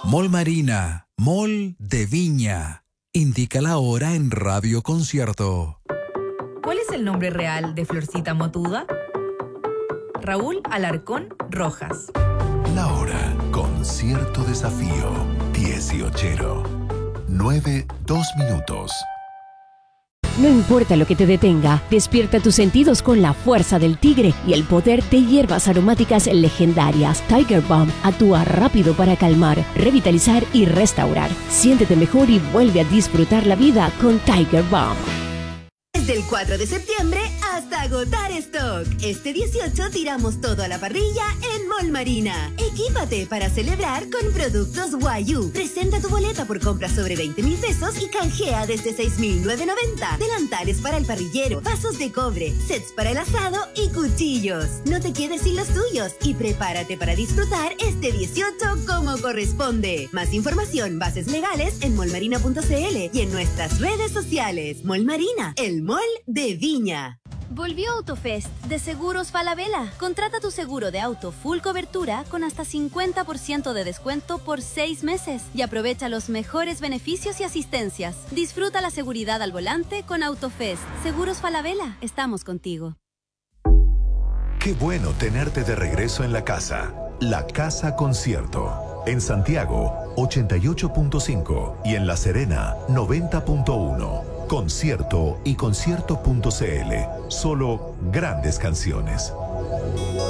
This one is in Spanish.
Mall Marina, Mall de Viña. Indica la hora en Radio Concierto. ¿Cuál es el nombre real de Florcita Motuda? Raúl Alarcón Rojas. La hora, Concierto Desafío, 18. 9, 2 minutos. No importa lo que te detenga, despierta tus sentidos con la fuerza del tigre y el poder de hierbas aromáticas legendarias. Tiger Balm actúa rápido para calmar, revitalizar y restaurar. Siéntete mejor y vuelve a disfrutar la vida con Tiger Balm. Desde el 4 de septiembre hasta agotar stock. Este 18 tiramos todo a la parrilla en Mall Marina. Equípate para celebrar con productos Wayu. Presenta tu boleta por compra sobre 20,000 pesos y canjea desde 6,990. Delantales para el parrillero, vasos de cobre, sets para el asado y cuchillos. No te quedes sin los tuyos y prepárate para disfrutar este 18 como corresponde. Más información, bases legales en mallmarina.cl y en nuestras redes sociales. Mall Marina, el Mall de Viña. Volvió Autofest de Seguros Falabella. Contrata tu seguro de auto full cobertura con hasta 50% de descuento por 6 meses y aprovecha los mejores beneficios y asistencias. Disfruta la seguridad al volante con Autofest. Seguros Falabella, estamos contigo. Qué bueno tenerte de regreso en la casa. La Casa Concierto. En Santiago, 88.5 y en La Serena, 90.1. Concierto y concierto.cl. Solo grandes canciones.